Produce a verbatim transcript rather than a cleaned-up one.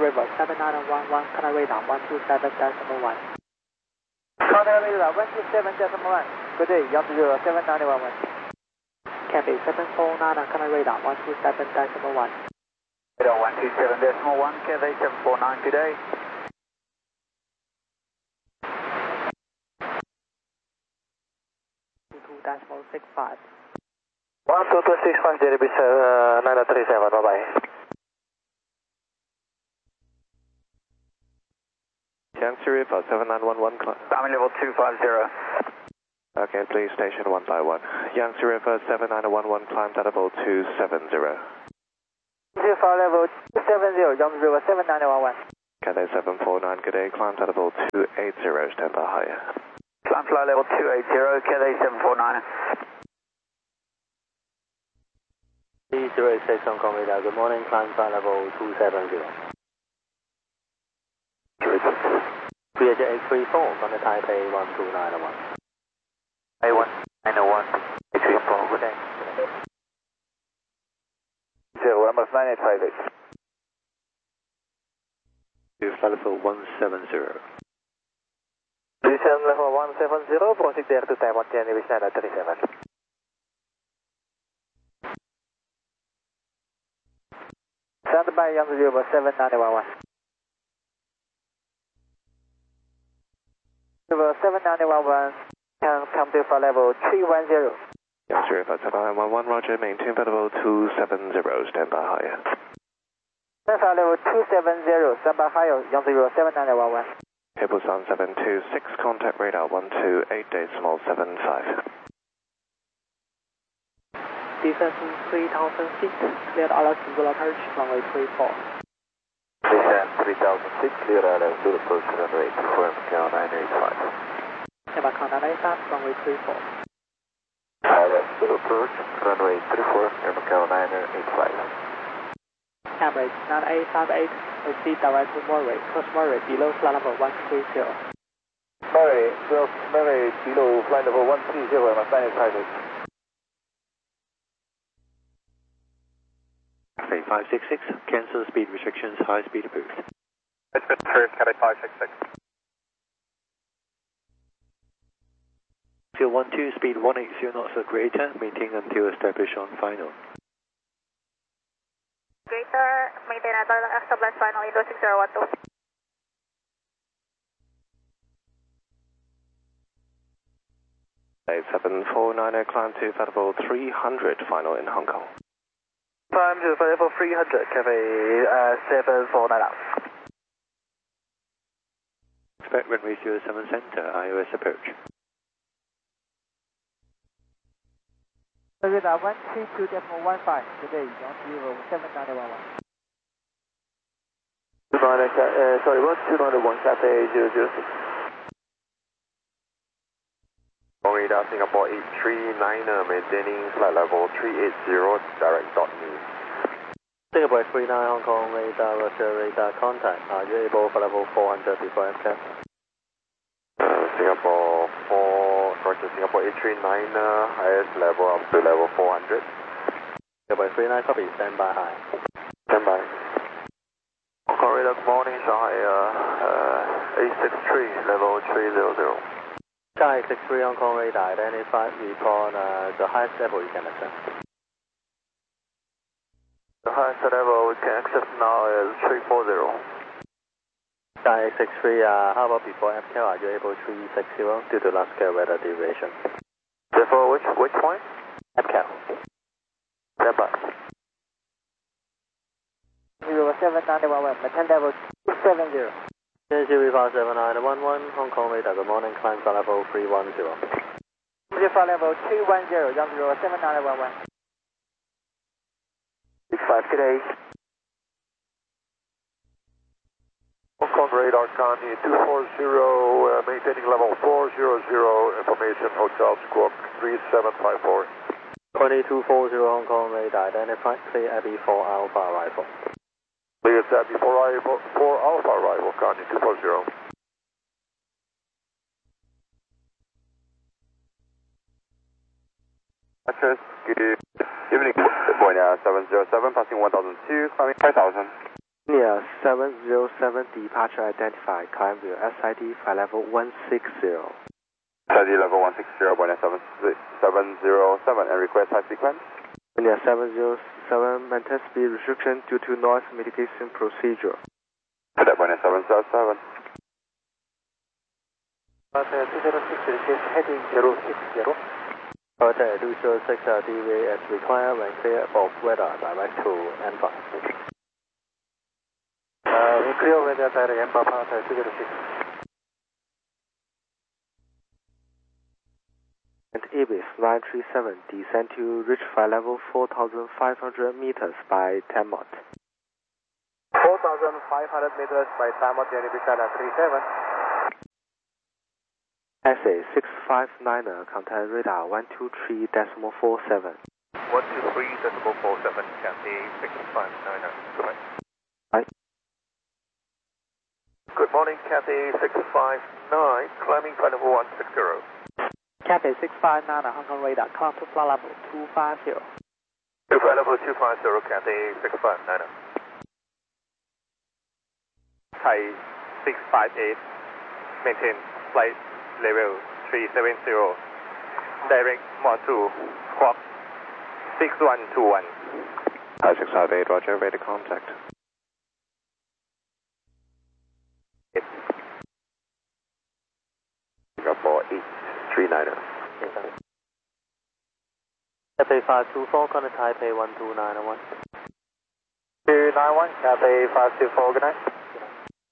River seven nine one one, contact radar one two seven decimal one. Contact radar one two seven decimal one. Good day, Yangtze River seven nine one one. Canby seven four nine, contact radar one two seven decimal one. Radar one two seven decimal one, Canby seven four nine, good day. two two decimal six five. one two two six five, J D B nine three seven, bye bye. Yangtze River seven nine one one. Diamond level two five zero. Okay, please station one by one. Yangtze River seven nine one one, climb to level two seven zero. Zero level two seven zero, Yangtze River seven nine one one. Cathay seven four nine, good day, climb to level two eight zero, stand by higher. Climb flight level two eight zero, Cathay seven four nine. three zero eight six Hong Kong radar, good morning, climb flight level two seven zero. Vietjet eight three four, from the Taipei one two nine one. A one nine one, eight three four, good day. Zero, M F nine eight five eight. Flight level one seven zero. Descend level one seven zero, proceed there to Taiwan, J D B nine three seven. Stand by Yangtze River seven nine one one. River seven nine one one, can come to flight level three one zero. Yangtze River seven nine one one, roger, maintain flight level two seven zero, stand by higher. Flight level two seven zero, stand by higher, Yangtze River seven nine one one. Cable Sun seven two six, contact radar one two eight decimal seven five. Descent three thousand feet, cleared all single approach, runway three four. Descend three thousand feet, clear level to approach runway two four, Macau nine eight five. Macau nine eight five, runway three four. Level to approach runway three four, Macau nine eight five. Emirates nine eight five eight, proceed direct to Murray, cross Murray below flight level one three zero. Murray, twelve Murray below flight level one three zero, M F nine eight five eight. Cathay five six six, cancel speed restrictions, high speed approved. Let's go first, Cathay five six six. Field one two, speed one eight zero knots or greater, maintain until established on final. Greater, maintain until established final, Indo six zero one two. seven four nine, climb to flight level three hundred, final in Hong Kong. Climb to flight level three hundred, Cathay uh, seven four nine out. Expect runway zero seven center, I O S approach. Radar one three two decimal one five, today, Yangtze River seven nine one one. Uh, sorry, one two nine one, Cathay zero zero six. Radar Singapore eight three nine, uh, maintaining flight level three eight zero, direct dot news. Singapore eight three nine, Hong Kong radar, Russia radar contact. Are you able for level four hundred before F C A P? Uh, Singapore four, Roger, Singapore eight three nine, uh, highest level up to level four hundred. Singapore eight three nine, copy, stand by high. Stand by. Hong Kong radar, good morning, Shanghai uh, uh, eight six three, level three zero zero. Shanghai eight six three, Hong Kong radar, identify, report uh, the highest level you can access. The highest level we can access now is three four zero. Shanghai eight six three, uh, how about before F C A P? Are you able three six zero due to last scale weather deviation? Therefore, which, which point? F C A P. Stand by. River seven nine one one, maintain level two seven zero. Yangtze River seven nine one one, Hong Kong radar, good morning, climb flight level three one zero. Flight level three one zero, Yangtze River seven nine one one. six five, good day. Hong Kong radar, Connie two four zero, uh, maintaining level four zero zero, information Hotel Squawk three seven five four. twenty-two forty Hong Kong radar, identified, clear Abbey four Alpha arrival. Clear Abbey four arrival, four Alpha arrival, Connie two four zero. Good evening, Boeing seven zero seven, passing one thousand two, climbing five thousand. India seven zero seven, departure identified, climb view, S I D flight level one six zero. S I D level one six zero, Bonnet seven zero seven, and request high sequence. India seven zero seven, maintain speed restriction due to noise mitigation procedure. Cadet Bonnet seven zero seven. Hotel two zero six, request heading zero six zero. Hotel two zero six, deviate as required when clear of weather, direct to N five. Uh, we clear weather direct M Papa Hotel two zero six. And Ibis nine three seven, descend to reach flight level four thousand five hundred meters by ten knot. four thousand five hundred meters by time of the Ibis three seven. S A six five niner, contact radar one two three decimal four seven. one two three decimal four seven, Cathay six five niner, correct. Right. Good morning, Cathay six five nine, climbing flight level one six zero. Cathay six five nine, Hong Kong radar, climb to flight level two five zero. To flight level two five zero, Cathay six five niner. Thai six five eight, maintain flight level three seven zero, direct Mod two, squawk six one two one. Thai six five eight, roger, ready to contact. Singapore eight three niner. Cathay five two four, contact Taipei one two nine one. two nine one, Cathay five two four, good night.